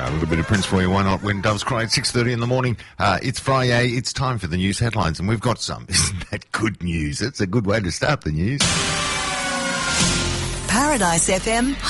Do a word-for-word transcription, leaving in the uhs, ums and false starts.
a little bit of Prince for you, why not? When doves cry at six thirty in the morning. Uh, it's Friday, it's time for the news headlines, and we've got some. Isn't that good news? It's a good way to start the news. Paradise F M